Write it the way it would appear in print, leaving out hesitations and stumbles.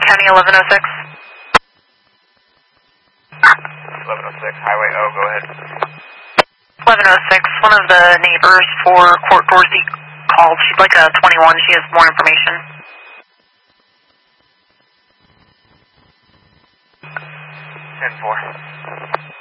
County 1106. 1106, Highway O, go ahead. 1106, one of the neighbors for Court Dorsey called. She'd like a 21. She has more information. 10-4.